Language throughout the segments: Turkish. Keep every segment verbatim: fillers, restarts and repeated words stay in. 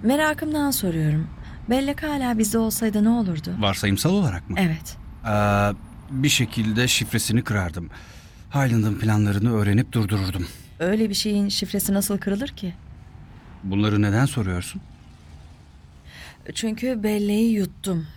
Merakımdan soruyorum. Bellek hala bizde olsaydı ne olurdu? Varsayımsal olarak mı? Evet. Ee, bir şekilde şifresini kırardım. Highland'ın planlarını öğrenip durdururdum. Öyle bir şeyin şifresi nasıl kırılır ki? Bunları neden soruyorsun? Çünkü belleği yuttum.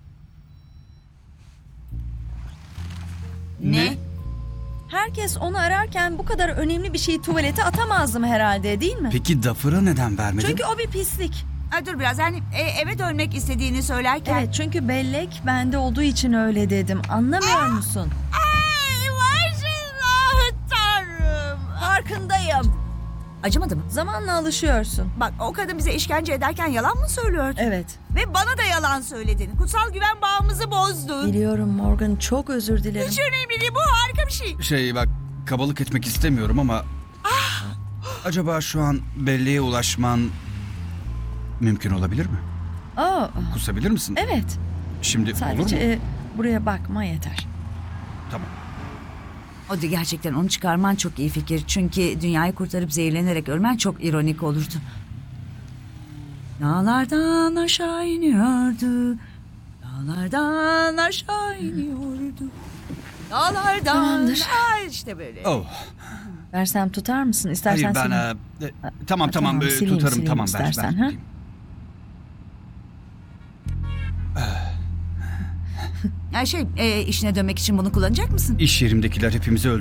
Ne? Herkes onu ararken bu kadar önemli bir şeyi tuvalete atamazdım herhalde, değil mi? Peki Duffer'a neden vermedin? Çünkü o bir pislik. Ha, dur biraz yani e, eve dönmek istediğini söylerken. Evet, çünkü bellek bende olduğu için öyle dedim. Anlamıyor musun? Ay başına tanrım. Farkındayım. Acımadı mı? Zamanla alışıyorsun. Bak o kadın bize işkence ederken yalan mı söylüyordu? Evet. Ve bana da yalan söyledin. Kutsal güven bağımızı bozdun. Biliyorum Morgan, çok özür dilerim. Hiç önemli değil, bu harika bir şey. Şey bak, kabalık etmek istemiyorum ama... Acaba şu an belleğe ulaşman mümkün olabilir mi? Aa, Kusabilir misin? evet. Şimdi olur Sadece mu? e, buraya bakma yeter. Tamam. O da gerçekten onu çıkarman çok iyi fikir. Çünkü dünyayı kurtarıp zehirlenerek ölmen çok ironik olurdu. Dağlardan aşağı iniyordu. Dağlardan aşağı iniyordu. Dağlardan... Tamamdır. Ay, işte böyle. Oh. Versem tutar mısın? İstersen Hayır ben... sileyim. e, e, tamam Ha, tamam, tamam, e, sileyim, tutarım sileyim tamam ver, ver, istersen, ha? tutayım. Ya şey, e, işine dönmek için bunu kullanacak mısın? İş yerimdekiler hepimizi öldürdü.